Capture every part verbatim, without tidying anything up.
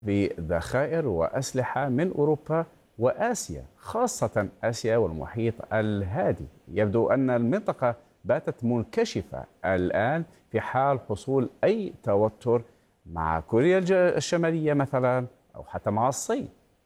بذخائر وأسلحة من أوروبا وآسيا، خاصة آسيا والمحيط الهادي. يبدو أن المنطقة باتت منكشفة الآن في حال حصول أي توتر مع كوريا الج- الشمالية مثلا، أو حتى مع الصين.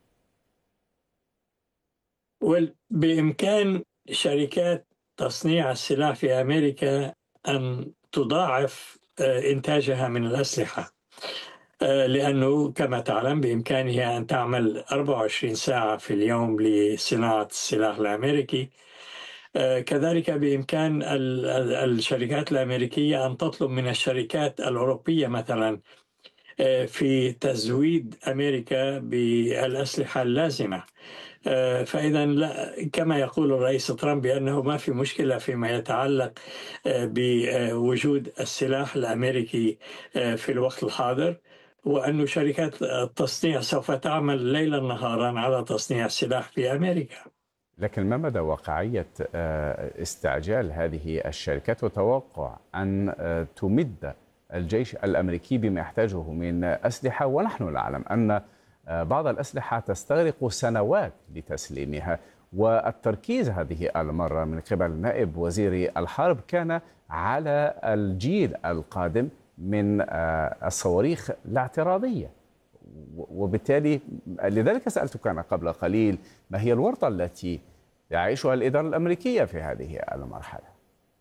بإمكان شركات تصنيع السلاح في أمريكا أن تضاعف آه، إنتاجها من الأسلحة، آه، لأنه كما تعلم بإمكانها أن تعمل أربعة وعشرين ساعة في اليوم لصناعة السلاح الأمريكي. آه، كذلك بإمكان ال- ال- الشركات الأمريكية أن تطلب من الشركات الأوروبية مثلا آه، في تزويد أمريكا بالأسلحة اللازمة. آه، فإذا لا، كما يقول الرئيس ترامب بأنه ما في مشكلة فيما يتعلق آه، بوجود السلاح الأمريكي آه، في الوقت الحاضر، وأن شركات التصنيع سوف تعمل ليلا نهارا على تصنيع السلاح في أمريكا. لكن ما مدى واقعية آه، استعجال هذه الشركات وتوقع أن آه، تمد الجيش الأمريكي بما يحتاجه من أسلحة، ونحن نعلم أن آه، بعض الأسلحة تستغرق سنوات لتسليمها، والتركيز هذه المرة من قبل نائب وزير الحرب كان على الجيل القادم من آه، الصواريخ الاعتراضية. وبالتالي لذلك سألتك أنا قبل قليل ما هي الورطة التي يعيشها الإدارة الأمريكية في هذه المرحلة؟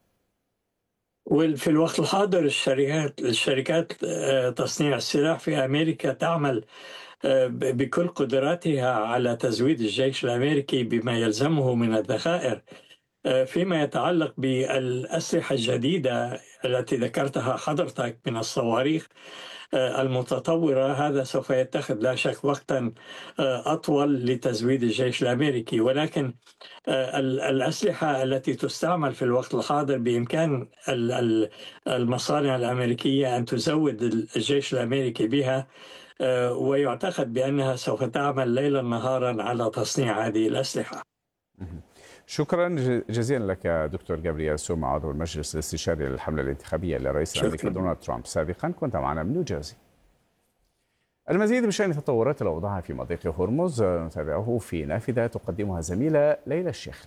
وفي الوقت الحاضر الشركات الشركات آه، تصنيع السلاح في أمريكا تعمل آه، ب- بكل قدراتها على تزويد الجيش الأمريكي بما يلزمه من الذخائر. آه، فيما يتعلق بالأسلحة الجديدة التي ذكرتها حضرتك من الصواريخ آه، المتطورة، هذا سوف يتخذ لا شك وقتا آه، أطول لتزويد الجيش الأمريكي، ولكن آه، ال- الأسلحة التي تستعمل في الوقت الحاضر بإمكان ال- ال- المصانع الأمريكية أن تزود الجيش الأمريكي بها، آه، ويعتقد بأنها سوف تعمل ليلا نهارا على تصنيع هذه الأسلحة. شكرا جزيلا لك دكتور جابرييل سوما، عضو المجلس الاستشاري للحملة الانتخابية للرئيس الأمريكي شكرا. دونالد ترامب سابقا، كنت معنا من نيوجيرسي. المزيد بشأن تطورات الأوضاع في مضيق هرمز نتابعه في نافذة تقدمها زميلة ليلى الشيخ.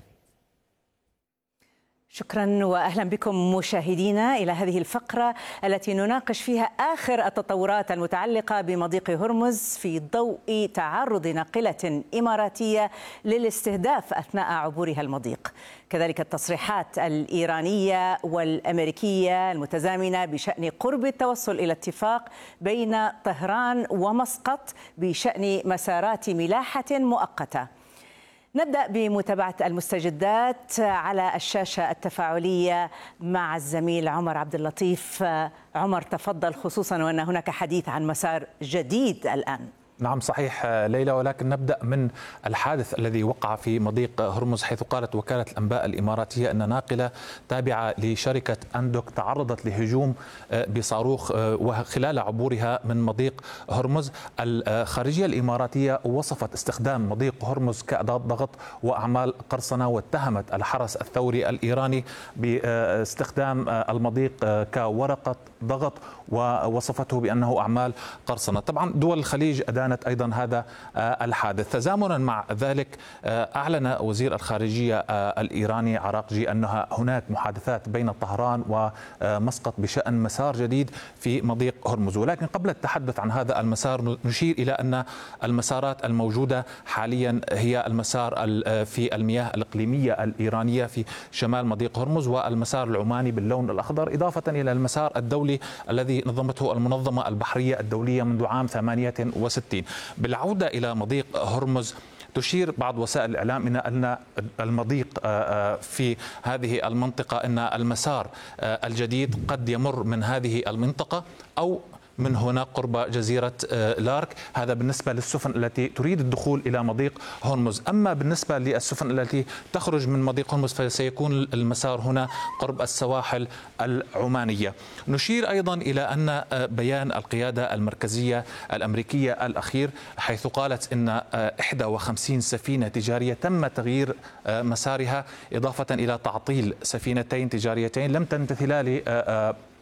شكرا واهلا بكم مشاهدينا الى هذه الفقره التي نناقش فيها اخر التطورات المتعلقه بمضيق هرمز في ضوء تعرض ناقله اماراتيه للاستهداف اثناء عبورها المضيق، كذلك التصريحات الايرانيه والامريكيه المتزامنه بشان قرب التوصل الى اتفاق بين طهران ومسقط بشان مسارات ملاحه مؤقته. نبدأ بمتابعة المستجدات على الشاشة التفاعلية مع الزميل عمر عبد اللطيف. عمر تفضل، خصوصا وأن هناك حديث عن مسار جديد الآن. نعم صحيح ليلى، ولكن نبدأ من الحادث الذي وقع في مضيق هرمز، حيث قالت وكالة الأنباء الإماراتية أن ناقلة تابعة لشركة أندوك تعرضت لهجوم بصاروخ وخلال عبورها من مضيق هرمز. الخارجية الإماراتية وصفت استخدام مضيق هرمز كأداة ضغط وأعمال قرصنة، واتهمت الحرس الثوري الإيراني باستخدام المضيق كورقة ضغط ووصفته بأنه أعمال قرصنة. طبعا دول الخليج أدانت أيضا هذا الحادث. تزامنا مع ذلك أعلن وزير الخارجية الإيراني عراقجي أن هناك محادثات بين طهران ومسقط بشأن مسار جديد في مضيق هرمز، ولكن قبل التحدث عن هذا المسار نشير إلى أن المسارات الموجودة حاليا هي المسار في المياه الإقليمية الإيرانية في شمال مضيق هرمز، والمسار العماني باللون الأخضر، إضافة إلى المسار الدولي الذي نظمته المنظمة البحرية الدولية منذ عام ثمانية وستين. بالعودة إلى مضيق هرمز، تشير بعض وسائل الإعلام إلى أن المضيق في هذه المنطقة، أن المسار الجديد قد يمر من هذه المنطقة أو من هنا قرب جزيرة لارك. هذا بالنسبة للسفن التي تريد الدخول إلى مضيق هرمز. أما بالنسبة للسفن التي تخرج من مضيق هرمز فسيكون المسار هنا قرب السواحل العمانية. نشير أيضا إلى أن بيان القيادة المركزية الأمريكية الأخير، حيث قالت أن إحدى وخمسين سفينة تجارية تم تغيير مسارها، إضافة إلى تعطيل سفينتين تجاريتين لم تمتثلا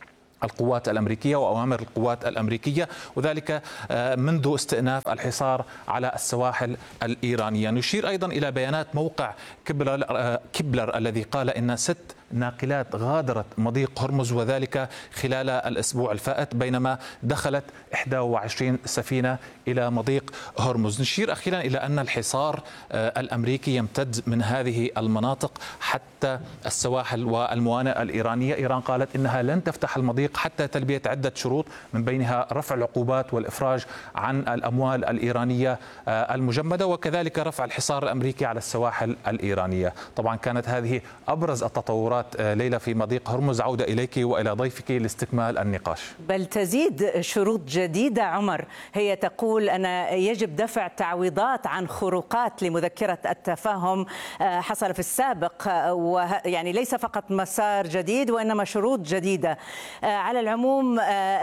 القوات الأمريكية وأوامر القوات الأمريكية، وذلك منذ استئناف الحصار على السواحل الإيرانية. نشير أيضا إلى بيانات موقع كبلر, كبلر الذي قال إن ست ناقلات غادرت مضيق هرمز وذلك خلال الأسبوع الفائت، بينما دخلت إحدى وعشرين سفينة إلى مضيق هرمز. نشير أخيرا إلى أن الحصار الأمريكي يمتد من هذه المناطق حتى السواحل والموانئ الإيرانية. إيران قالت إنها لن تفتح المضيق حتى تلبية عدة شروط، من بينها رفع العقوبات والإفراج عن الأموال الإيرانية المجمدة، وكذلك رفع الحصار الأمريكي على السواحل الإيرانية. طبعا كانت هذه أبرز التطورات ليلى في مضيق هرمز. عودة إليك وإلى ضيفك لاستكمال النقاش. بل تزيد شروط جديدة عمر، هي تقول أن يجب دفع تعويضات عن خروقات لمذكرة التفاهم حصل في السابق، ويعني ليس فقط مسار جديد وإنما شروط جديدة. على العموم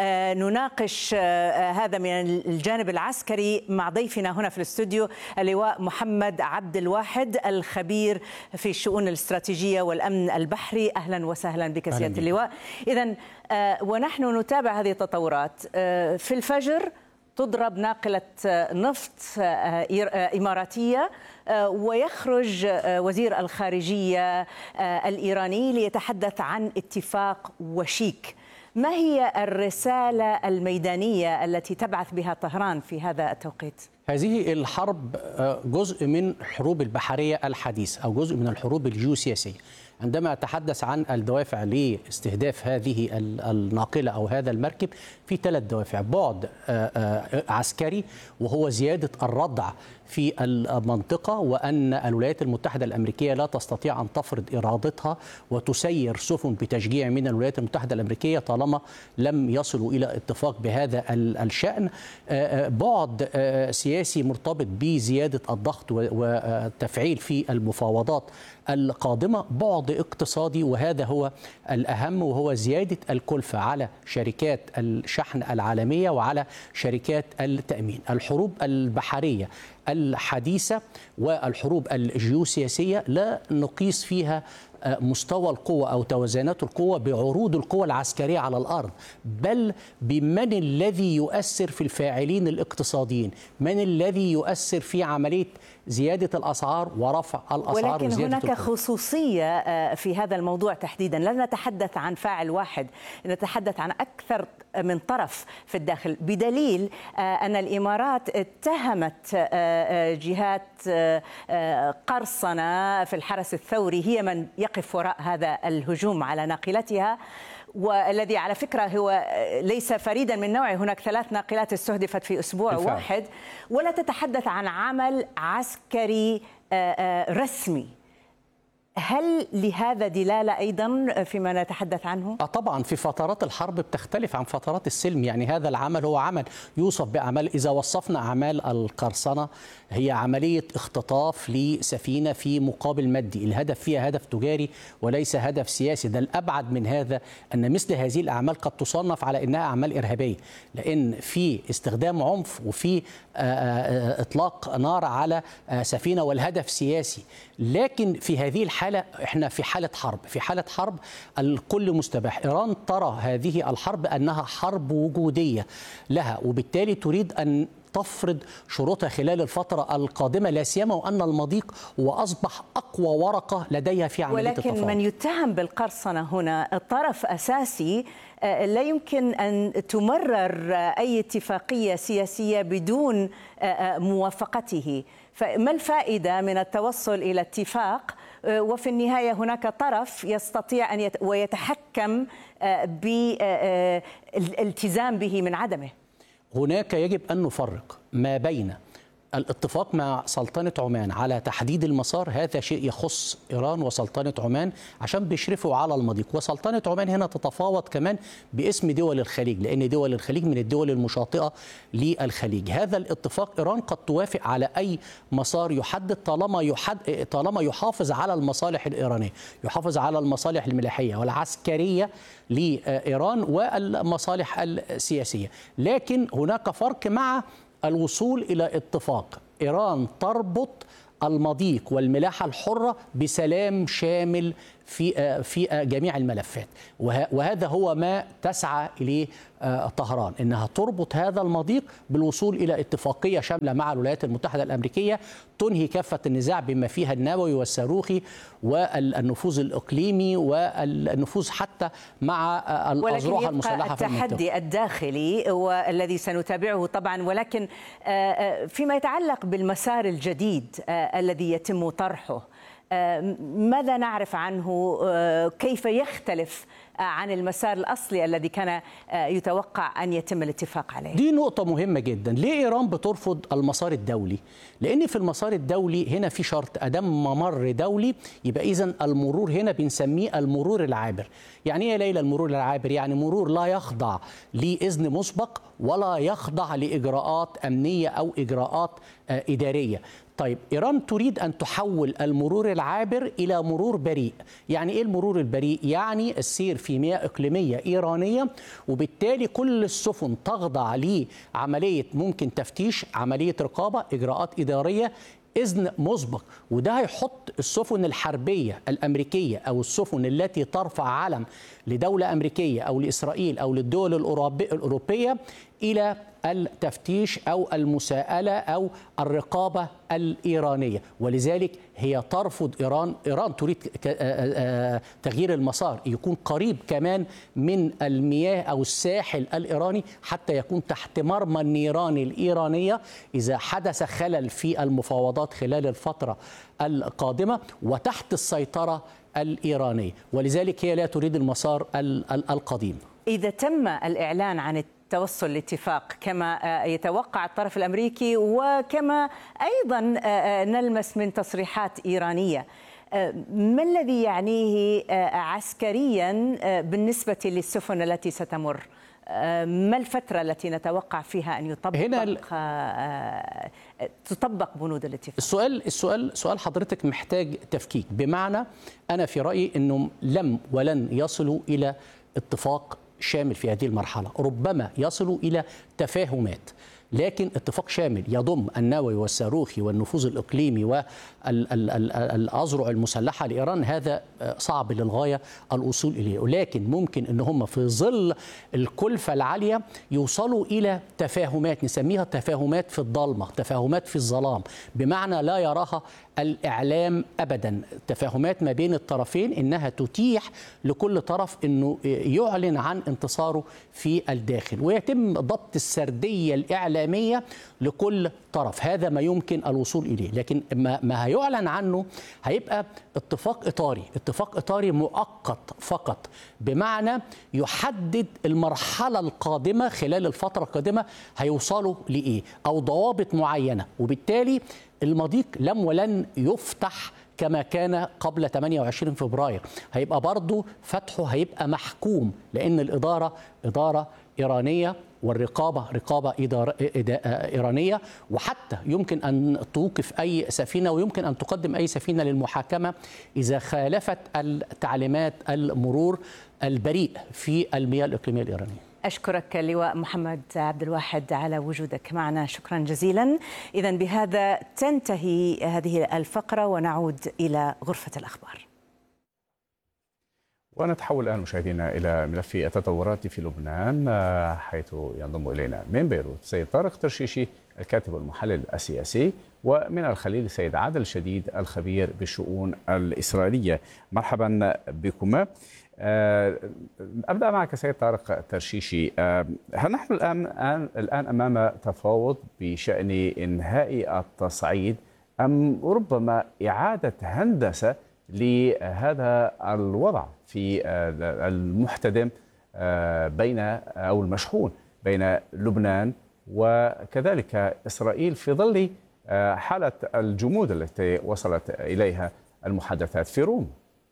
نناقش هذا من الجانب العسكري مع ضيفنا هنا في الاستوديو اللواء محمد عبد الواحد الخبير في الشؤون الاستراتيجية والأمن البحري. أهلا وسهلا بك سيادة اللواء. إذن ونحن نتابع هذه التطورات. في الفجر تضرب ناقلة نفط إماراتية ويخرج وزير الخارجية الإيراني ليتحدث عن اتفاق وشيك. ما هي الرسالة الميدانية التي تبعث بها طهران في هذا التوقيت؟ هذه الحرب جزء من الحروب البحرية الحديثة أو جزء من الحروب الجيوسياسية. عندما أتحدث عن الدوافع لاستهداف هذه الناقلة أو هذا المركب، في ثلاث دوافع: بعد عسكري وهو زيادة الردع في المنطقة، وأن الولايات المتحدة الأمريكية لا تستطيع أن تفرض إرادتها وتسير سفن بتشجيع من الولايات المتحدة الأمريكية طالما لم يصلوا إلى اتفاق بهذا الشأن. بعد سياسي مرتبط بزيادة الضغط والتفعيل في المفاوضات القادمة. بعد اقتصادي وهذا هو الأهم، وهو زيادة الكلفة على شركات الشحن العالمية وعلى شركات التأمين. الحروب البحرية الحديثة والحروب الجيوسياسية لا نقيس فيها مستوى القوة أو توازنات القوة بعروض القوة العسكرية على الأرض، بل بمن الذي يؤثر في الفاعلين الاقتصاديين، من الذي يؤثر في عملية زيادة الأسعار ورفع الأسعار. ولكن هناك القوة. خصوصية في هذا الموضوع تحديدا، لا نتحدث عن فاعل واحد، نتحدث عن أكثر من طرف في الداخل، بدليل أن الإمارات اتهمت جهات قرصنة في الحرس الثوري هي من يقف وراء هذا الهجوم على ناقلتها، والذي على فكرة هو ليس فريدا من نوعه. هناك ثلاث ناقلات استهدفت في أسبوع بالفعل. واحد، ولا تتحدث عن عمل عسكري رسمي. هل لهذا دلالة أيضا فيما نتحدث عنه؟ آه طبعا في فترات الحرب بتختلف عن فترات السلم. يعني هذا العمل هو عمل يوصف بأعمال، إذا وصفنا أعمال القرصنة هي عملية اختطاف لسفينة في مقابل مادي، الهدف فيها هدف تجاري وليس هدف سياسي. ده الأبعد من هذا أن مثل هذه الأعمال قد تصنف على أنها أعمال إرهابية، لأن في استخدام عنف وفي إطلاق نار على سفينة والهدف سياسي. لكن في هذه الحالة احنا في حالة حرب، في حالة حرب الكل مستباح. إيران ترى هذه الحرب أنها حرب وجودية لها، وبالتالي تريد أن تفرض شروطها خلال الفترة القادمة، لا سيما وأن المضيق وأصبح أقوى ورقة لديها في عملية التفاوض. ولكن من يتهم بالقرصنة هنا طرف أساسي، لا يمكن أن تمرر أي اتفاقية سياسية بدون موافقته. فما الفائدة من التوصل إلى اتفاق وفي النهاية هناك طرف يستطيع أن يت... ويتحكم بالالتزام به من عدمه؟ هناك يجب أن نفرق ما بين الاتفاق مع سلطنة عمان على تحديد المسار، هذا شيء يخص إيران وسلطنة عمان عشان بيشرفوا على المضيق، وسلطنة عمان هنا تتفاوض كمان باسم دول الخليج، لأن دول الخليج من الدول المشاطئة للخليج. هذا الاتفاق إيران قد توافق على أي مسار يحدد طالما يحد طالما يحافظ على المصالح الإيرانية، يحافظ على المصالح الملاحية والعسكرية لإيران والمصالح السياسية. لكن هناك فرق مع الوصول إلى اتفاق. إيران تربط المضيق والملاحة الحرة بسلام شامل في في جميع الملفات. وهذا هو ما تسعى إليه طهران، إنها تربط هذا المضيق بالوصول إلى اتفاقية شاملة مع الولايات المتحدة الأمريكية تنهي كافة النزاع بما فيها النووي والصاروخي والنفوذ الإقليمي والنفوذ حتى مع الأذرع المسلحة في المنطقة. التحدي الداخلي والذي سنتابعه طبعا، ولكن فيما يتعلق بالمسار الجديد الذي يتم طرحه، ماذا نعرف عنه؟ كيف يختلف عن المسار الأصلي الذي كان يتوقع أن يتم الاتفاق عليه؟ دي نقطة مهمة جدا. ليه إيران بترفض المسار الدولي؟ لأن في المسار الدولي هنا في شرط، أدام ممر دولي يبقى إذن المرور هنا بنسميه المرور العابر. يعني إيه يا ليلى المرور العابر؟ يعني مرور لا يخضع لإذن مسبق ولا يخضع لإجراءات أمنية أو إجراءات إدارية. طيب إيران تريد أن تحول المرور العابر إلى مرور بريء. يعني إيه المرور البريء؟ يعني السير في مياه إقليمية إيرانية، وبالتالي كل السفن تخضع لعملية ممكن تفتيش، عملية رقابة، إجراءات إدارية، إذن مسبق. وده هيحط السفن الحربية الأمريكية أو السفن التي ترفع علم لدولة أمريكية أو لإسرائيل أو للدول الأوروبية إلى التفتيش أو المساءلة أو الرقابة الإيرانية. ولذلك هي ترفض إيران إيران تريد تغيير المسار يكون قريب كمان من المياه أو الساحل الإيراني حتى يكون تحت مرمى النيران الإيرانية إذا حدث خلل في المفاوضات خلال الفترة القادمة وتحت السيطرة الإيرانية. ولذلك هي لا تريد المسار القديم. إذا تم الإعلان عن توصل لاتفاق كما يتوقع الطرف الأمريكي وكما أيضا نلمس من تصريحات إيرانية، ما الذي يعنيه عسكريا بالنسبة للسفن التي ستمر؟ ما الفترة التي نتوقع فيها أن يطبق هنا تطبق بنود الاتفاق؟ السؤال السؤال سؤال حضرتك محتاج تفكيك. بمعنى أنا في رأيي أنهم لم ولن يصلوا إلى اتفاق شامل في هذه المرحلة، ربما يصلوا إلى تفاهمات، لكن اتفاق شامل يضم النووي والصاروخي والنفوذ الإقليمي والأذرع المسلحة لإيران هذا صعب للغاية الوصول إليه. ولكن ممكن أن هم في ظل الكلفة العالية يوصلوا إلى تفاهمات نسميها تفاهمات في الضلمة، تفاهمات في الظلام، بمعنى لا يراها الإعلام أبدا، تفاهمات ما بين الطرفين إنها تتيح لكل طرف أنه يعلن عن انتصاره في الداخل ويتم ضبط السردية الإعلامية لكل طرف. هذا ما يمكن الوصول إليه. لكن ما هيعلن عنه هيبقى اتفاق إطاري، اتفاق إطاري مؤقت فقط، بمعنى يحدد المرحلة القادمة خلال الفترة القادمة هيوصلوا لإيه أو ضوابط معينة. وبالتالي المضيق لم ولن يفتح كما كان قبل ثمانية وعشرين فبراير، هيبقى برضو فتحه هيبقى محكوم لأن الإدارة إدارة إيرانية والرقابة رقابة إيرانية، وحتى يمكن أن توقف أي سفينة ويمكن أن تقدم أي سفينة للمحاكمة إذا خالفت التعليمات المرور البريء في المياه الإقليمية الإيرانية. أشكرك اللواء محمد عبد الواحد على وجودك معنا، شكرا جزيلا. إذا بهذا تنتهي هذه الفقرة ونعود إلى غرفة الأخبار. ونتحول الآن مشاهدينا إلى ملف التطورات في لبنان، حيث ينضم إلينا من بيروت سيد طارق ترشيشي الكاتب والمحلل السياسي، ومن الخليل السيد عادل شديد الخبير بالشؤون الإسرائيلية. مرحبا بكما. أبدأ معك سيد طارق ترشيشي. هل نحن الآن الآن أمام تفاوض بشأن إنهاء التصعيد أم ربما إعادة هندسة لهذا الوضع في المحتدم بين أو المشحون بين لبنان وكذلك إسرائيل في ظل حالة الجمود التي وصلت إليها المحادثات في روم؟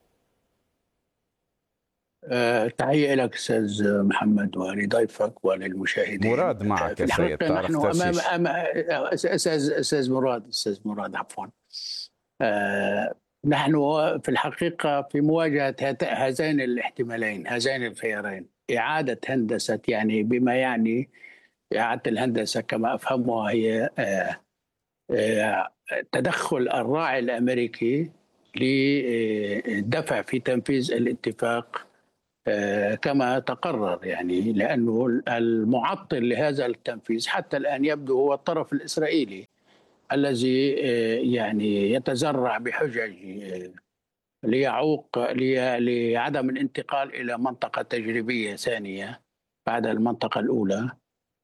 أه تحية لك أستاذ محمد ولضيفك وللمشاهدين. مراد معك يا سيد طارق نحن أمام أمام أستاذ أستاذ مراد أستاذ مراد عفوا أه نحن في الحقيقة في مواجهة هذين الاحتمالين هذين الخيارين، إعادة هندسة يعني بما يعني إعادة الهندسة كما أفهمها هي أه تدخل الراعي الأمريكي لدفع في تنفيذ الاتفاق كما تقرر، يعني لأنه المعطل لهذا التنفيذ حتى الآن يبدو هو الطرف الإسرائيلي الذي يعني يتزرع بحجج ليعوق لعدم الانتقال إلى منطقة تجريبية ثانية بعد المنطقة الأولى،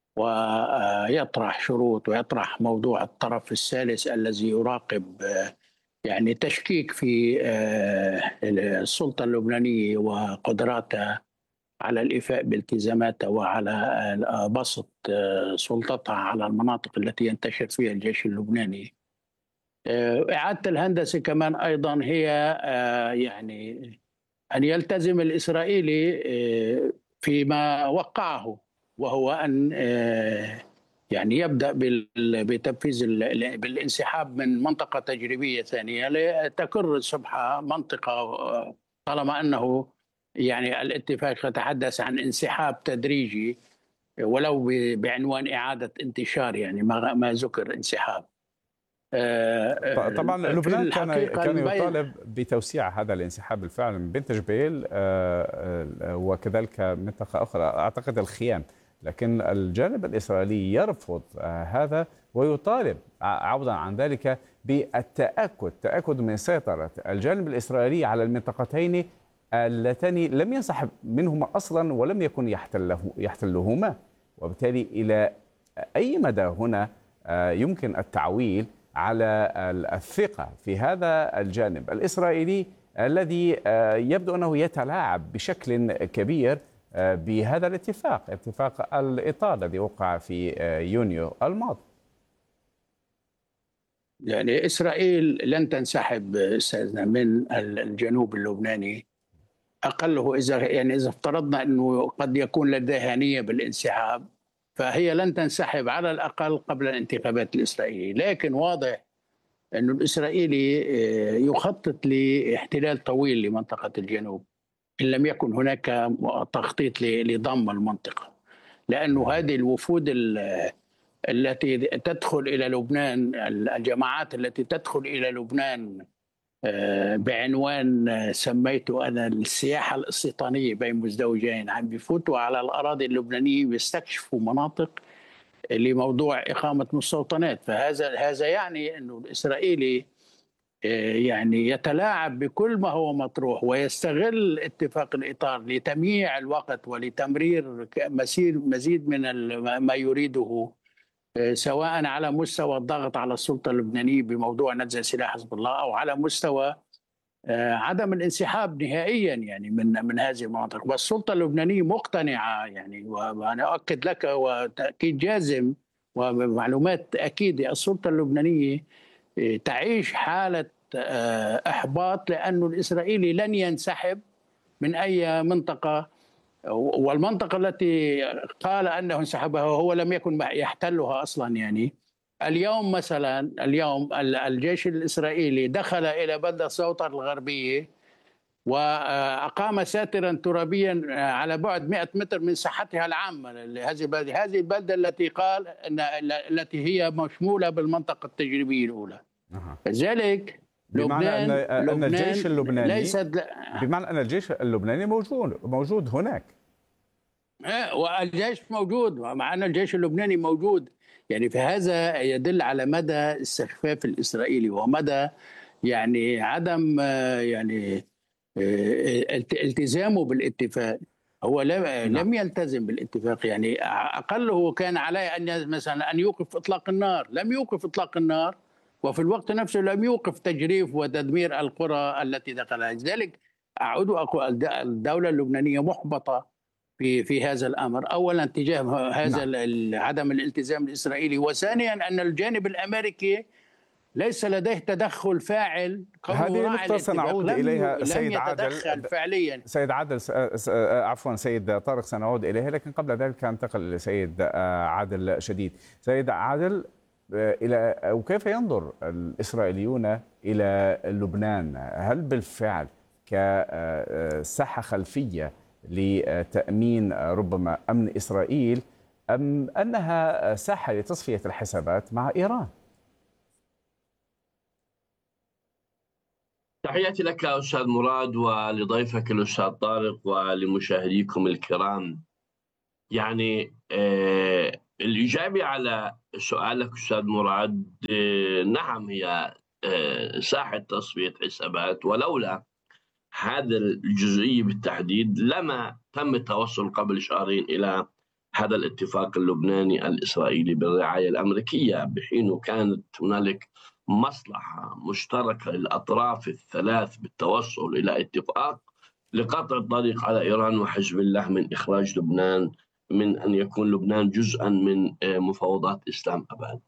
ويطرح شروط ويطرح موضوع الطرف الثالث الذي يراقب يعني تشكيك في السلطة اللبنانية وقدراتها على الإيفاء بالتزاماتها وعلى بسط سلطتها على المناطق التي ينتشر فيها الجيش اللبناني. إعادة الهندسة كمان أيضا هي يعني أن يلتزم الإسرائيلي فيما وقعه، وهو أن يعني يبدأ بتنفيذ بالانسحاب من منطقة تجريبية ثانية لتكر صبح منطقة، طالما أنه يعني الاتفاق يتحدث عن انسحاب تدريجي ولو بعنوان إعادة انتشار، يعني ما ما ذكر انسحاب. طبعا لبنان كان كان يطالب بتوسيع هذا الانسحاب بالفعل من بنت جبيل وكذلك منطقة أخرى أعتقد الخيام، لكن الجانب الإسرائيلي يرفض هذا ويطالب عوضا عن ذلك بالتأكد تأكد من سيطرة الجانب الإسرائيلي على المنطقتين اللتان لم ينسحب منهما أصلا ولم يكن يحتله يحتلهما، وبالتالي إلى أي مدى هنا يمكن التعويل على الثقة في هذا الجانب الإسرائيلي الذي يبدو أنه يتلاعب بشكل كبير بهذا الاتفاق، اتفاق الإطار الذي وقع في يونيو الماضي؟ يعني إسرائيل لن تنسحب استاذنا من الجنوب اللبناني، أقله إذا يعني إذا افترضنا أنه قد يكون لديها نية بالانسحاب فهي لن تنسحب على الأقل قبل الانتخابات الإسرائيلية. لكن واضح أن الإسرائيلي يخطط لاحتلال طويل لمنطقة الجنوب إن لم يكن هناك تخطيط لضم المنطقة، لأنه هذه الوفود التي تدخل إلى لبنان، الجماعات التي تدخل إلى لبنان بعنوان سميته أنا السياحة الاستيطانية بين مزدوجين، عم بيفوتوا على الأراضي اللبنانية بيستكشفوا مناطق لموضوع إقامة مستوطنات. فهذا هذا يعني أنه الإسرائيلي يعني يتلاعب بكل ما هو مطروح ويستغل اتفاق الإطار لتمييع الوقت ولتمرير مسير مزيد من ما يريده، سواء على مستوى الضغط على السلطة اللبنانية بموضوع نزع سلاح حزب الله أو على مستوى عدم الانسحاب نهائيا يعني من من هذه المناطق. والسلطة اللبنانية مقتنعة يعني، وأنا أؤكد لك وتأكيد جازم ومعلومات أكيدة، السلطة اللبنانية تعيش حالة إحباط لأنه الإسرائيلي لن ينسحب من أي منطقة، والمنطقة التي قال أنه انسحبها هو لم يكن يحتلها أصلا. يعني اليوم مثلا اليوم الجيش الإسرائيلي دخل إلى بلدة سوطر الغربية وأقام ساترا ترابيا على بعد مئة متر من ساحتها العامة لهذه البلدة، هذه البلدة التي قال أن التي هي مشمولة بالمنطقة التجريبية الأولى. لذلك بمعنى أن, أن الجيش اللبناني ليست بمعنى أن الجيش اللبناني موجود موجود هناك، والجيش موجود، مع أن الجيش اللبناني موجود. يعني فهذا يدل على مدى استخفاف الإسرائيلي ومدى يعني عدم يعني التزامه بالاتفاق. هو لم يلتزم بالاتفاق، يعني أقله كان عليه أن مثلا أن يوقف إطلاق النار، لم يوقف إطلاق النار، وفي الوقت نفسه لم يوقف تجريف وتدمير القرى التي دخلها. لذلك أعود أقول الدولة اللبنانية محبطة في في هذا الأمر، أولا تجاه هذا نعم. عدم الالتزام الإسرائيلي، وثانيا أن الجانب الأمريكي ليس لديه تدخل فاعل. هذه نقطة سنعود إليها سيد عادل فعليا. سيد عادل عفوا سيد طارق سنعود إليها، لكن قبل ذلك أنتقل لسيد عادل شديد. سيد عادل، إلى وكيف ينظر الإسرائيليون إلى لبنان؟ هل بالفعل كساحة خلفية لتأمين ربما أمن إسرائيل، أم أنها ساحة لتصفية الحسابات مع إيران؟ تحياتي لك أستاذ مراد ولضيفك الأستاذ طارق ولمشاهديكم الكرام. يعني آه الإجابة على سؤالك أستاذ مراد، آه نعم هي آه ساحة تصفية حسابات، ولولا هذا الجزئية بالتحديد لما تم التوصل قبل شهرين إلى هذا الاتفاق اللبناني الإسرائيلي بالرعاية الأمريكية، بحين كانت هنالك مصلحة مشتركة للأطراف الثلاث بالتوصل إلى اتفاق لقطع الطريق على إيران وحزب الله من إخراج لبنان، من أن يكون لبنان جزءا من مفاوضات إسلام أباد.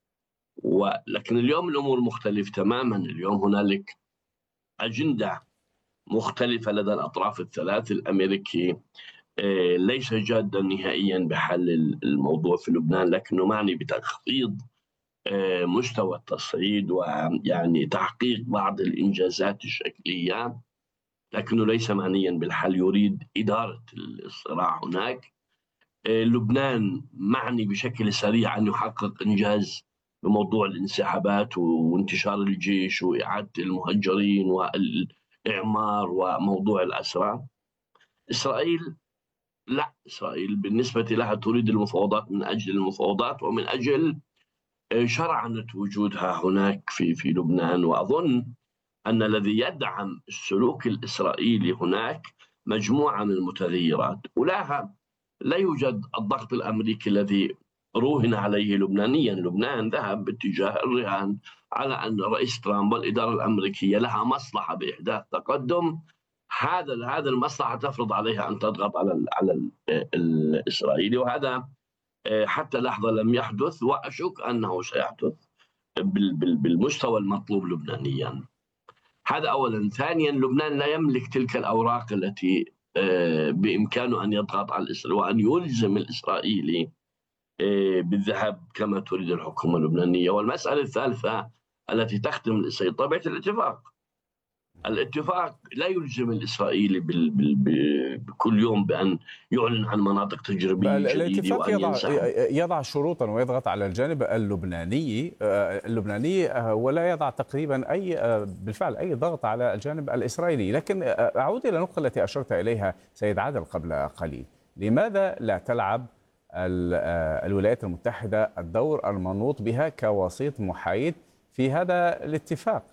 ولكن اليوم الأمور مختلف تماما. اليوم هنالك أجندة مختلفة لدى الأطراف الثلاث. الأمريكي ليس جادا نهائيا بحل الموضوع في لبنان، لكنه معني بتخفيض مستوى التصعيد ويعني تحقيق بعض الإنجازات الشكلية، لكنه ليس معنيا بالحل، يريد إدارة الصراع هناك. لبنان معني بشكل سريع أن يحقق إنجاز بموضوع الانسحابات وانتشار الجيش وإعادة المهجرين والإعمار وموضوع الأسرى. إسرائيل لا، إسرائيل بالنسبة لها تريد المفاوضات من أجل المفاوضات ومن أجل شرعنة وجودها هناك في في لبنان. وأظن أن الذي يدعم السلوك الإسرائيلي هناك مجموعة من المتغيرات، ولاها لا يوجد الضغط الأمريكي الذي روهن عليه لبنانيا. لبنان ذهب باتجاه الرهان على أن الرئيس ترامب والإدارة الأمريكية لها مصلحة بإحداث تقدم. هذا هذا المصلحة تفرض عليها أن تضغط على على الإسرائيلي، وهذا حتى لحظة لم يحدث، وأشك أنه سيحدث بالمستوى المطلوب لبنانيا. هذا أولا. ثانيا، لبنان لا يملك تلك الأوراق التي بإمكانه أن يضغط على الإسرائيلي وأن يلزم الإسرائيلي بالذهاب كما تريد الحكومة اللبنانية. والمسألة الثالثة التي تخدم الإسرائيلي طبيعة الاتفاق. الاتفاق لا يلزم الإسرائيلي بال... بال... بكل يوم بأن يعلن عن مناطق تجريبية جديدة. الاتفاق يضع, يضع شروطا ويضغط على الجانب اللبناني اللبناني ولا يضع تقريبا أي بالفعل أي ضغط على الجانب الإسرائيلي. لكن أعود إلى النقطة التي أشرت إليها سيد عادل قبل قليل. لماذا لا تلعب الولايات المتحدة الدور المنوط بها كوسيط محايد في هذا الاتفاق؟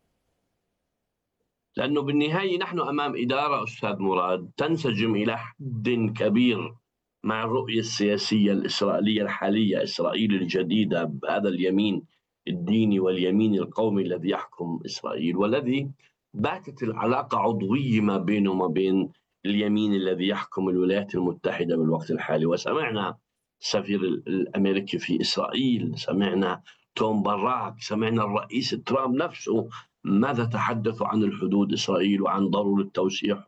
لأنه بالنهاية نحن أمام إدارة أستاذ مراد تنسجم إلى حد كبير مع الرؤية السياسية الإسرائيلية الحالية. إسرائيل الجديدة بهذا اليمين الديني واليمين القومي الذي يحكم إسرائيل، والذي باتت العلاقة عضوية ما بينه وما بين اليمين الذي يحكم الولايات المتحدة بالوقت الحالي. وسمعنا السفير الأمريكي في إسرائيل، سمعنا توم باراك، سمعنا الرئيس ترامب نفسه ماذا تحدثوا عن الحدود إسرائيل وعن ضرورة توسيع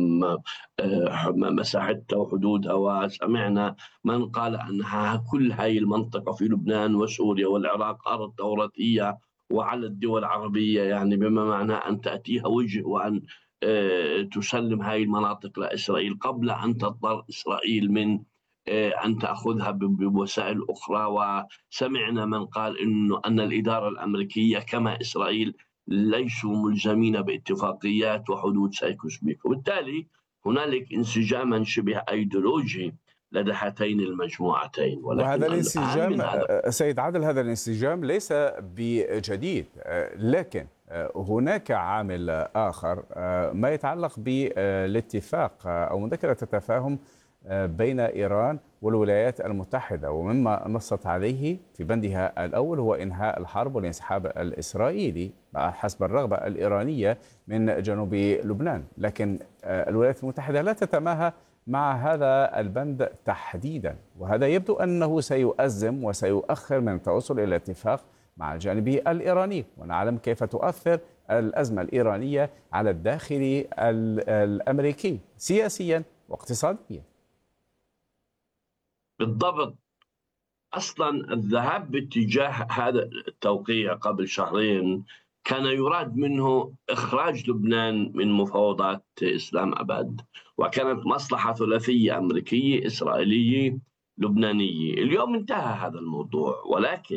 مساحتها وحدودها. وسمعنا من قال أنها كل هاي المنطقة في لبنان وسوريا والعراق أرض توراتية وعلى الدول العربية، يعني بما معناه أن تأتيها وجه وأن تسلم هاي المناطق لإسرائيل قبل أن تضطر إسرائيل من أن تأخذها بوسائل أخرى. وسمعنا من قال إنه أن الإدارة الأمريكية كما إسرائيل ليسوا ملزمين باتفاقيات وحدود سايكوس بيكو. وبالتالي هنالك انسجاما شبه أيديولوجي لدى هاتين المجموعتين. وهذا الانسجام سيد عادل، هذا الانسجام ليس بجديد، لكن هناك عامل آخر ما يتعلق بالاتفاق أو مذكرة التفاهم بين إيران والولايات المتحدة، ومما نصت عليه في بندها الأول هو إنهاء الحرب والانسحاب الإسرائيلي حسب الرغبة الإيرانية من جنوب لبنان. لكن الولايات المتحدة لا تتماهى مع هذا البند تحديدا، وهذا يبدو أنه سيؤزم وسيؤخر من التوصل إلى اتفاق مع الجانب الإيراني. ونعلم كيف تؤثر الأزمة الإيرانية على الداخل الأمريكي سياسيا واقتصاديا. بالضبط. أصلا الذهاب باتجاه هذا التوقيع قبل شهرين كان يراد منه إخراج لبنان من مفاوضات إسلام أباد، وكانت مصلحة ثلاثية أمريكية إسرائيلية لبنانية. اليوم انتهى هذا الموضوع، ولكن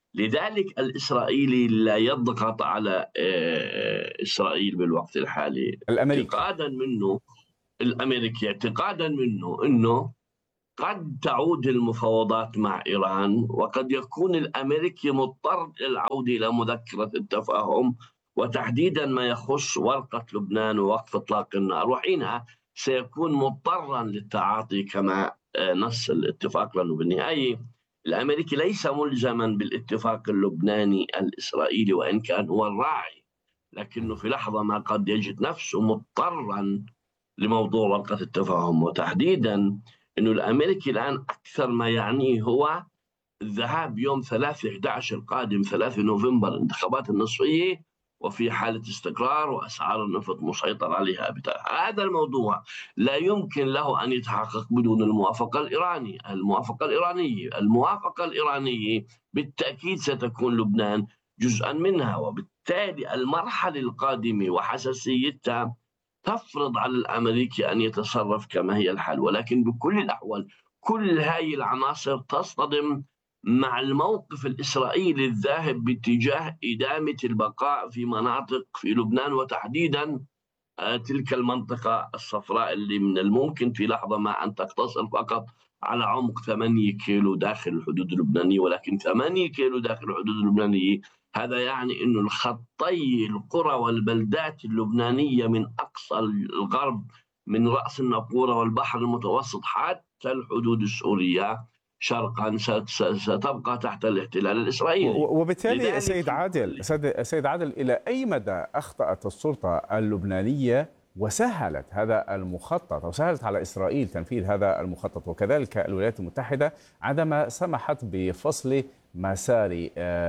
لذلك الإسرائيلي لا يضغط على إسرائيل بالوقت الحالي الأمريكي. اعتقادا منه الأمريكي اعتقادا منه أنه قد تعود المفاوضات مع إيران، وقد يكون الأمريكي مضطر للعودة إلى مذكرة التفاهم، وتحديدا ما يخص ورقة لبنان ووقف إطلاق النار، وحينها سيكون مضطرا للتعاطي كما نص الاتفاق، لأنه بالنهاية الأمريكي ليس ملزما بالاتفاق اللبناني الإسرائيلي وإن كان هو الراعي، لكنه في لحظة ما قد يجد نفسه مضطرا لموضوع ورقة التفاهم. وتحديدا أنه الأمريكي الآن أكثر ما يعنيه هو الذهاب يوم ثلاثة أحد عشر القادم ثلاثة نوفمبر الانتخابات النصفية، وفي حالة استقرار وأسعار النفط مسيطر عليها. هذا الموضوع لا يمكن له أن يتحقق بدون الموافقة الإيرانية الموافقة الإيرانية الموافقة الإيرانية بالتأكيد ستكون لبنان جزءا منها، وبالتالي المرحلة القادمة وحساسيتها تفرض على الأمريكي أن يتصرف كما هي الحال. ولكن بكل الأحوال كل هذه العناصر تصطدم مع الموقف الإسرائيلي الذاهب باتجاه إدامة البقاء في مناطق في لبنان، وتحديدا تلك المنطقة الصفراء اللي من الممكن في لحظة ما أن تقتصر فقط على عمق ثمانية كيلو داخل الحدود اللبنانية. ولكن ثمانية كيلو داخل الحدود اللبنانية هذا يعني أن الخطي القرى والبلدات اللبنانية من أقصى الغرب من رأس النافورة والبحر المتوسط حتى الحدود السورية شرقا ستبقى تحت الاحتلال الإسرائيلي. وبالتالي سيد عادل سيد عادل إلى أي مدى أخطأت السلطة اللبنانية وسهلت هذا المخطط أو سهلت على إسرائيل تنفيذ هذا المخطط، وكذلك الولايات المتحدة عندما سمحت بفصل مسار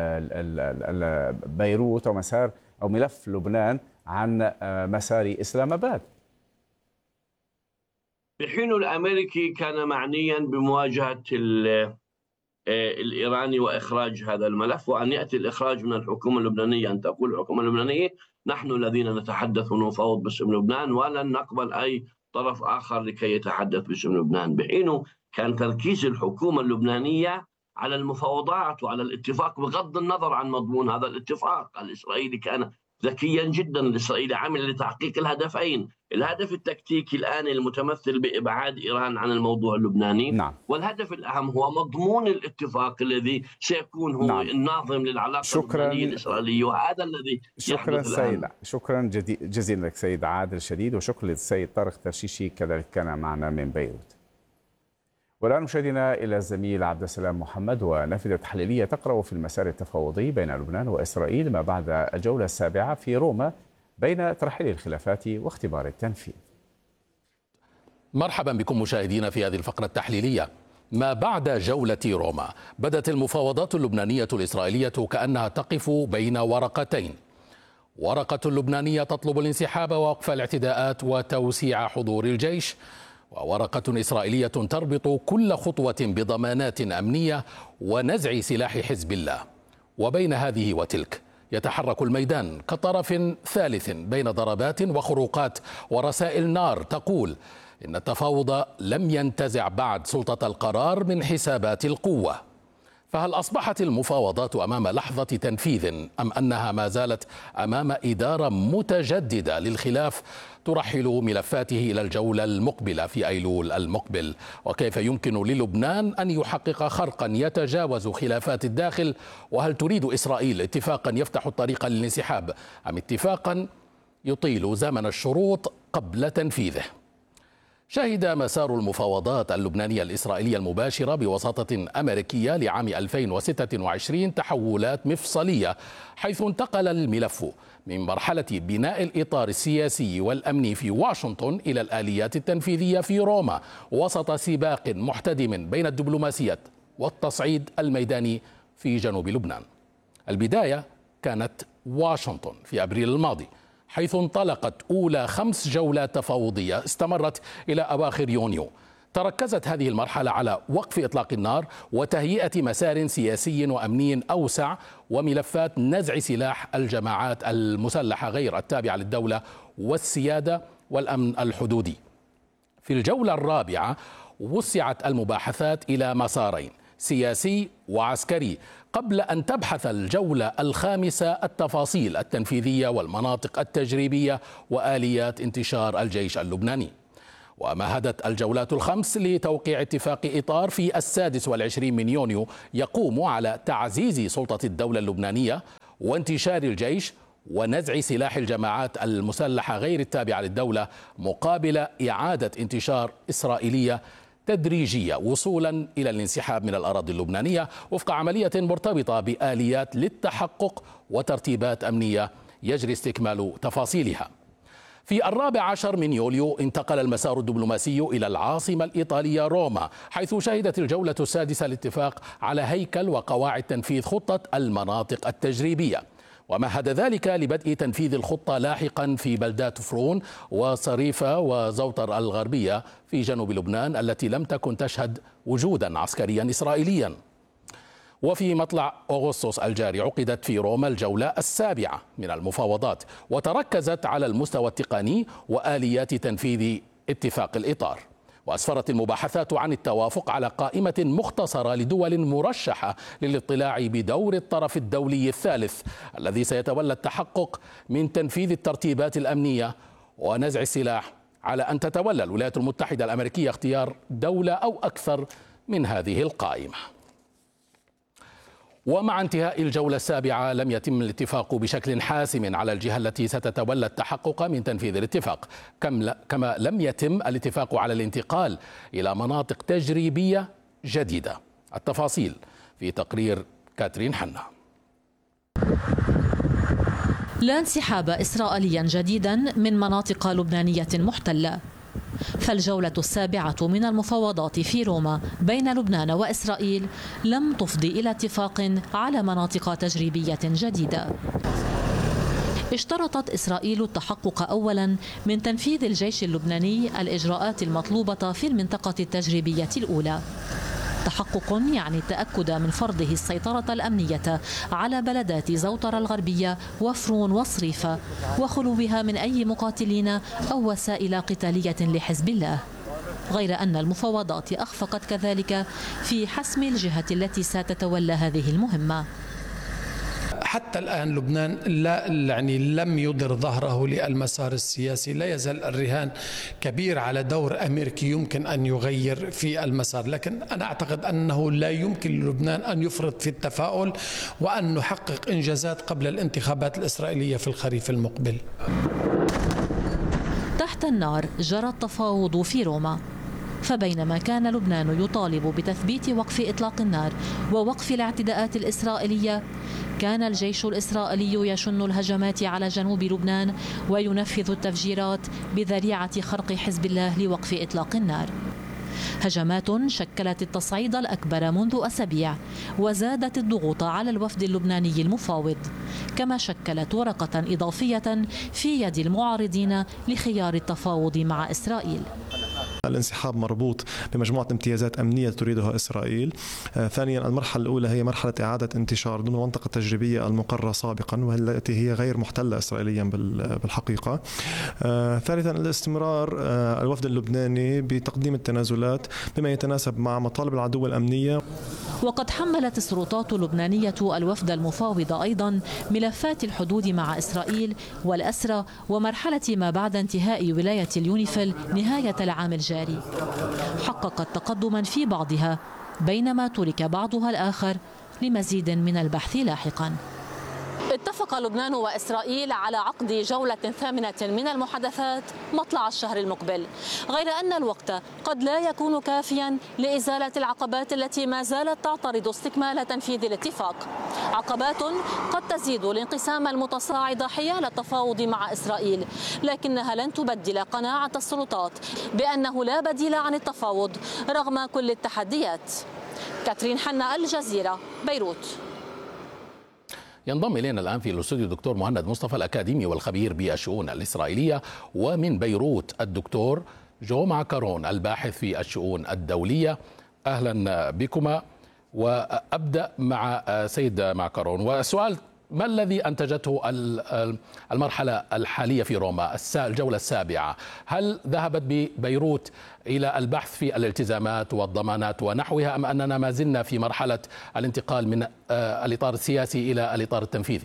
بيروت أو مسار أو ملف لبنان عن مسار إسلام آباد؟ بحين الأمريكي كان معنيا بمواجهة الإيراني وإخراج هذا الملف، وأن يأتي الإخراج من الحكومة اللبنانية، أن تقول الحكومة اللبنانية نحن الذين نتحدث ونفاوض باسم لبنان ولن نقبل أي طرف آخر لكي يتحدث باسم لبنان، بحينه كان تركيز الحكومة اللبنانية على المفاوضات وعلى الاتفاق بغض النظر عن مضمون هذا الاتفاق. الإسرائيلي كان ذكيا جدا، الإسرائيلي عمل لتحقيق الهدفين، الهدف التكتيكي الآن المتمثل بإبعاد إيران عن الموضوع اللبناني، نعم. والهدف الأهم هو مضمون الاتفاق الذي سيكون هو نعم. الناظم للعلاقة شكرا اللبنانية الإسرائيلية، وهذا الذي شكرا سيد شكرا جزيلا لك سيد عادل شديد، وشكرا للسيد طارق ترشيشي كذلك كان معنا من بيروت. والآن مشاهدينا إلى الزميل عبد السلام محمد ونافذة تحليلية تقرأ في المسار التفاوضي بين لبنان وإسرائيل ما بعد الجولة السابعة في روما بين ترحيل الخلافات واختبار التنفيذ. مرحبا بكم مشاهدينا في هذه الفقرة التحليلية. ما بعد جولة روما بدت المفاوضات اللبنانية الإسرائيلية كأنها تقف بين ورقتين، ورقة لبنانية تطلب الانسحاب ووقف الاعتداءات وتوسيع حضور الجيش، وورقة إسرائيلية تربط كل خطوة بضمانات أمنية ونزع سلاح حزب الله. وبين هذه وتلك يتحرك الميدان كطرف ثالث بين ضربات وخروقات ورسائل نار تقول إن التفاوض لم ينتزع بعد سلطة القرار من حسابات القوة. فهل أصبحت المفاوضات أمام لحظة تنفيذ أم أنها ما زالت أمام إدارة متجددة للخلاف ترحل ملفاته إلى الجولة المقبلة في أيلول المقبل؟ وكيف يمكن للبنان أن يحقق خرقا يتجاوز خلافات الداخل؟ وهل تريد إسرائيل اتفاقا يفتح الطريق للانسحاب أم اتفاقا يطيل زمن الشروط قبل تنفيذه؟ شهد مسار المفاوضات اللبنانية الإسرائيلية المباشرة بوساطة أمريكية لعام ألفين وستة وعشرين تحولات مفصلية، حيث انتقل الملف من مرحلة بناء الإطار السياسي والأمني في واشنطن إلى الآليات التنفيذية في روما، وسط سباق محتدم بين الدبلوماسية والتصعيد الميداني في جنوب لبنان. البداية كانت واشنطن في أبريل الماضي، حيث انطلقت أولى خمس جولات تفاوضية استمرت إلى أواخر يونيو. تركزت هذه المرحلة على وقف إطلاق النار وتهيئة مسار سياسي وأمني أوسع وملفات نزع سلاح الجماعات المسلحة غير التابعة للدولة والسيادة والأمن الحدودي. في الجولة الرابعة وسعت المباحثات إلى مسارين سياسي وعسكري، قبل أن تبحث الجولة الخامسة التفاصيل التنفيذية والمناطق التجريبية وآليات انتشار الجيش اللبناني. ومهدت الجولات الخمس لتوقيع اتفاق إطار في السادس والعشرين من يونيو يقوم على تعزيز سلطة الدولة اللبنانية وانتشار الجيش ونزع سلاح الجماعات المسلحة غير التابعة للدولة مقابل إعادة انتشار إسرائيلية تدريجية وصولا إلى الانسحاب من الأراضي اللبنانية وفق عملية مرتبطة بآليات للتحقق وترتيبات أمنية يجري استكمال تفاصيلها. في الرابع عشر من يوليو انتقل المسار الدبلوماسي إلى العاصمة الإيطالية روما، حيث شهدت الجولة السادسة الاتفاق على هيكل وقواعد تنفيذ خطة المناطق التجريبية، ومهد ذلك لبدء تنفيذ الخطة لاحقا في بلدات فرون وصريفة وزوطر الغربية في جنوب لبنان التي لم تكن تشهد وجودا عسكريا إسرائيليا. وفي مطلع أغسطس الجاري عقدت في روما الجولة السابعة من المفاوضات، وتركزت على المستوى التقني وآليات تنفيذ اتفاق الإطار. وأسفرت المباحثات عن التوافق على قائمة مختصرة لدول مرشحة للاطلاع بدور الطرف الدولي الثالث الذي سيتولى التحقق من تنفيذ الترتيبات الأمنية ونزع السلاح، على أن تتولى الولايات المتحدة الأمريكية اختيار دولة أو أكثر من هذه القائمة. ومع انتهاء الجولة السابعة لم يتم الاتفاق بشكل حاسم على الجهة التي ستتولى التحقق من تنفيذ الاتفاق، كما لم يتم الاتفاق على الانتقال إلى مناطق تجريبية جديدة. التفاصيل في تقرير كاترين حنا. لا انسحاب إسرائيليا جديدا من مناطق لبنانية محتلة، فالجولة السابعة من المفاوضات في روما بين لبنان وإسرائيل لم تفضي إلى اتفاق على مناطق تجريبية جديدة. اشترطت إسرائيل التحقق أولا من تنفيذ الجيش اللبناني الإجراءات المطلوبة في المنطقة التجريبية الأولى، تحقق يعني التأكد من فرضه السيطرة الأمنية على بلدات زوطر الغربية وفرون وصريفة وخلوها من أي مقاتلين أو وسائل قتالية لحزب الله، غير أن المفاوضات أخفقت كذلك في حسم الجهة التي ستتولى هذه المهمة. حتى الآن لبنان لا يعني لم يضر ظهره للمسار السياسي، لا يزال الرهان كبير على دور أمريكي يمكن أن يغير في المسار، لكن أنا أعتقد أنه لا يمكن للبنان أن يفرط في التفاؤل وأن نحقق إنجازات قبل الانتخابات الإسرائيلية في الخريف المقبل. تحت النار جرى التفاوض في روما، فبينما كان لبنان يطالب بتثبيت وقف إطلاق النار ووقف الاعتداءات الإسرائيلية، كان الجيش الإسرائيلي يشن الهجمات على جنوب لبنان وينفذ التفجيرات بذريعة خرق حزب الله لوقف إطلاق النار. هجمات شكلت التصعيد الأكبر منذ أسابيع وزادت الضغوط على الوفد اللبناني المفاوض، كما شكلت ورقة إضافية في يد المعارضين لخيار التفاوض مع إسرائيل. الانسحاب مربوط بمجموعة امتيازات أمنية تريدها إسرائيل. آه، ثانيا المرحلة الأولى هي مرحلة إعادة انتشار ضمن منطقة تجريبية المقررة سابقا والتي هي غير محتلة إسرائيليا بالحقيقة. آه، ثالثا الاستمرار آه، الوفد اللبناني بتقديم التنازلات بما يتناسب مع مطالب العدو الأمنية. وقد حملت السلطات اللبنانية الوفد المفاوض أيضا ملفات الحدود مع إسرائيل والأسرى ومرحلة ما بعد انتهاء ولاية اليونيفيل نهاية العام الجاري. حققت تقدما في بعضها بينما ترك بعضها الآخر لمزيد من البحث لاحقا. اتفق لبنان وإسرائيل على عقد جولة ثامنة من المحادثات مطلع الشهر المقبل، غير أن الوقت قد لا يكون كافيا لإزالة العقبات التي ما زالت تعترض استكمال تنفيذ الاتفاق، عقبات قد تزيد الانقسام المتصاعد حيال التفاوض مع إسرائيل، لكنها لن تبدل قناعة السلطات بأنه لا بديل عن التفاوض رغم كل التحديات. كاترين حنا، الجزيرة، بيروت. ينضم إلينا الآن في الاستوديو الدكتور مهند مصطفى الأكاديمي والخبير بالشؤون الإسرائيلية، ومن بيروت الدكتور جو معكرون الباحث في الشؤون الدولية. أهلا بكما. وأبدأ مع سيد معكرون، والسؤال ما الذي أنتجته المرحلة الحالية في روما الجولة السابعة؟ هل ذهبت ببيروت إلى البحث في الالتزامات والضمانات ونحوها، أم أننا ما زلنا في مرحلة الانتقال من الإطار السياسي إلى الإطار التنفيذي؟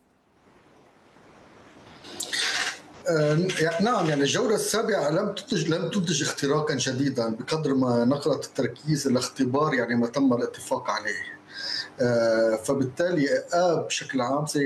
نعم، يعني الجولة السابعة لم تنتج لم تنتج اختراقا شديدا بقدر ما نقلت التركيز الاختبار يعني ما تم الاتفاق عليه. فبالتالي آه بشكل عام